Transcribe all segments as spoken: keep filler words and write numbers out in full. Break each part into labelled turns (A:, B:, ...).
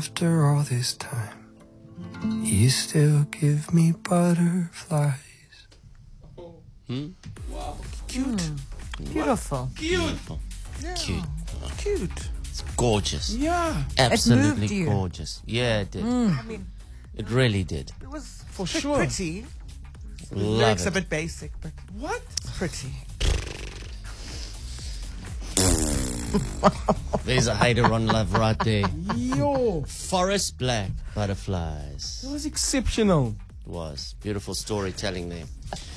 A: after all this time, you still give me butterflies.
B: Hmm?
C: Wow. Cute.
D: Mm. Beautiful.
C: Cute.
B: Beautiful.
D: Yeah.
B: Cute.
C: Cute.
B: It's gorgeous.
C: Yeah.
B: Absolutely
D: you.
B: gorgeous. Yeah, it did.
D: Mm.
C: I mean,
B: It really did.
C: it was
D: For
C: pretty
D: sure.
C: pretty.
B: Love
C: Lyrics
B: it.
C: a bit basic, but what? Pretty.
B: There's a hater on love right there.
C: Yo.
B: Forest Black Butterflies.
C: It was exceptional.
B: It was. Beautiful storytelling there.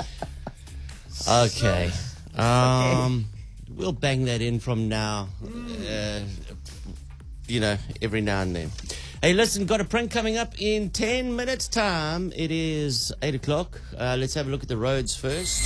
B: Okay. Um, we'll bang that in from now. Uh, you know, every now and then. Hey, listen, got a print coming up in ten minutes' time. It is eight o'clock. Uh, let's have a look at the roads first.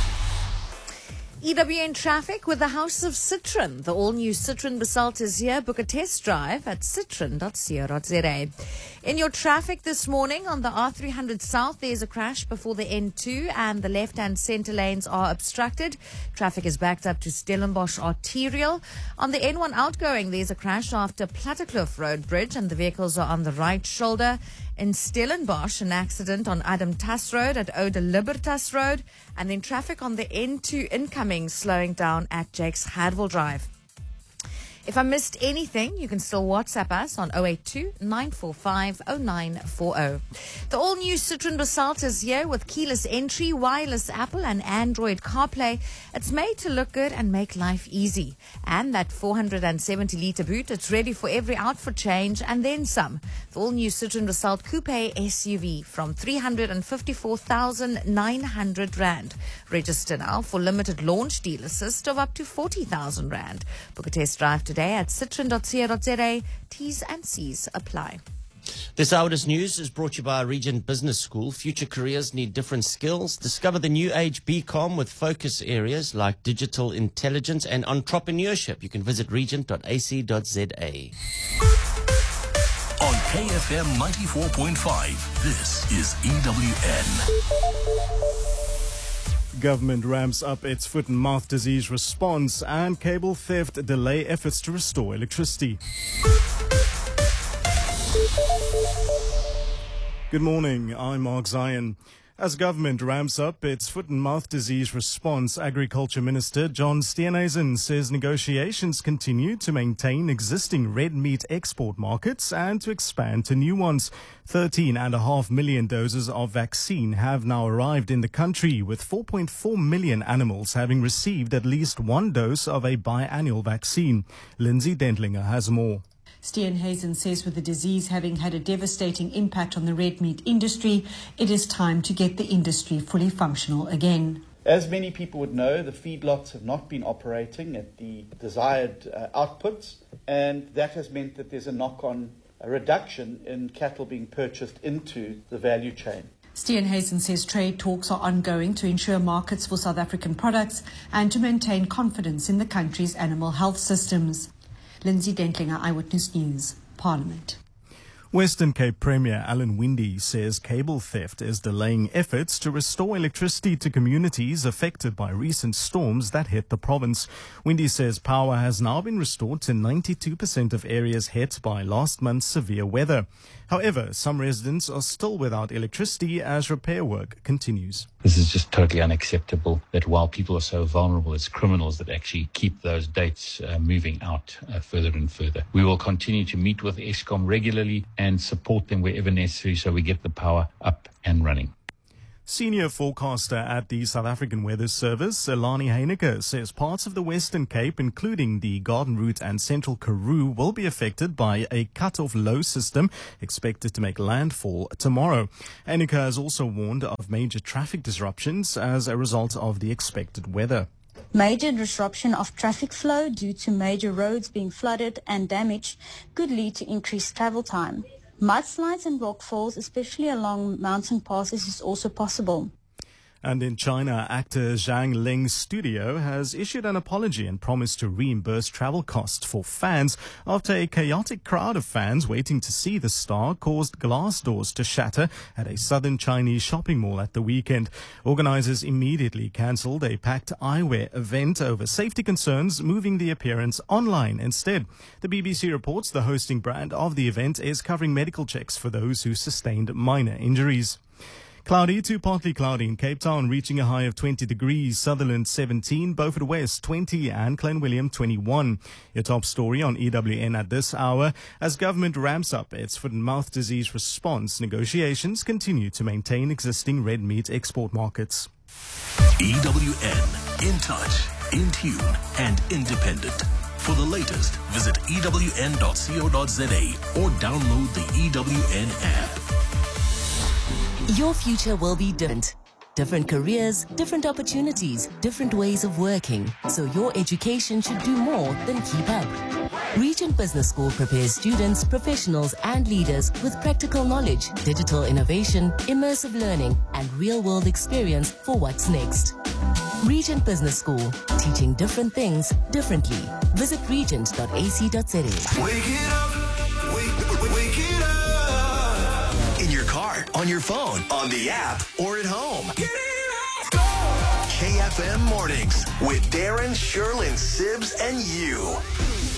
D: E W N traffic with the House of Citroen. The all-new Citroen Basalt is here. Book a test drive at citroen dot co dot za. In your traffic this morning on the R three hundred South, there's a crash before the N two and the left and centre lanes are obstructed. Traffic is backed up to Stellenbosch Arterial. On the N one outgoing, there's a crash after Plattekloof Road Bridge and the vehicles are on the right shoulder. In Stellenbosch, an accident on Adam Tas Road at Oude Libertas Road, and then traffic on the N two incoming slowing down at Jake's Hadwell Drive. If I missed anything, you can still WhatsApp us on zero eight two, nine four five, zero nine four zero. The all-new Citroen Basalt is here with keyless entry, wireless Apple and Android CarPlay. It's made to look good and make life easy. And that four hundred seventy litre boot, it's ready for every outfit change and then some. The all-new Citroen Basalt Coupe S U V from three hundred fifty-four thousand nine hundred rand. Register now for limited launch deal assist of up to forty thousand rand. Book a test drive today at citroen dot co dot za. T's and C's apply.
B: This Hour's News is brought to you by Regent Business School. Future careers need different skills. Discover the new age B COM with focus areas like digital intelligence and entrepreneurship. You can visit regent dot a c dot z a.
E: On K F M ninety-four point five, this is E W N.
F: Government ramps up its foot and mouth disease response, and cable theft delay efforts to restore electricity. Good morning, I'm Mark Zion. As government ramps up its foot and mouth disease response, Agriculture Minister John Steenhuisen says negotiations continue to maintain existing red meat export markets and to expand to new ones. thirteen and a half million doses of vaccine have now arrived in the country, with four point four million animals having received at least one dose of a biannual vaccine. Lindsay Dentlinger has more.
G: Steenhuisen says with the disease having had a devastating impact on the red meat industry, it is time to get the industry fully functional again.
H: As many people would know, the feedlots have not been operating at the desired uh, outputs, and that has meant that there's a knock-on a reduction in cattle being purchased into the value chain.
G: Steenhuisen says trade talks are ongoing to ensure markets for South African products and to maintain confidence in the country's animal health systems. Lindsay Dentlinger, Eyewitness News, Parliament.
F: Western Cape Premier Alan Winde says cable theft is delaying efforts to restore electricity to communities affected by recent storms that hit the province. Winde says power has now been restored to ninety-two percent of areas hit by last month's severe weather. However, some residents are still without electricity as repair work continues.
I: This is just totally unacceptable that while people are so vulnerable, it's criminals that actually keep those dates uh, moving out uh, further and further. We will continue to meet with Eskom regularly and support them wherever necessary so we get the power up and running.
F: Senior forecaster at the South African Weather Service, Elani Heineke, says parts of the Western Cape, including the Garden Route and Central Karoo, will be affected by a cut-off low system expected to make landfall tomorrow. Heineke has also warned of major traffic disruptions as a result of the expected weather.
J: Major disruption of traffic flow due to major roads being flooded and damaged could lead to increased travel time. Mudslides and rockfalls, especially along mountain passes, is also possible.
F: And in China, actor Zhang Ling's studio has issued an apology and promised to reimburse travel costs for fans after a chaotic crowd of fans waiting to see the star caused glass doors to shatter at a southern Chinese shopping mall at the weekend. Organizers immediately cancelled a packed eyewear event over safety concerns, moving the appearance online instead. The B B C reports the hosting brand of the event is covering medical checks for those who sustained minor injuries. Cloudy to partly cloudy in Cape Town, reaching a high of twenty degrees. Sutherland seventeen, Beaufort West twenty, and Clanwilliam twenty-one. Your top story on E W N at this hour. As government ramps up its foot and mouth disease response, negotiations continue to maintain existing red meat export markets.
E: E W N, in touch, in tune, and independent. For the latest, visit E W N dot co dot za or download the E W N app.
K: Your future will be different. Different careers, different opportunities, different ways of working. So your education should do more than keep up. Regent Business School prepares students, professionals, and leaders with practical knowledge, digital innovation, immersive learning, and real-world experience for what's next. Regent Business School, teaching different things differently. Visit regent dot a c dot z a.
L: Wake it up, wake, wake it up. In your car, on your phone, on the app, or at home. Get it up. K F M Mornings with Darren, Sherlyn, Sibbs, and you.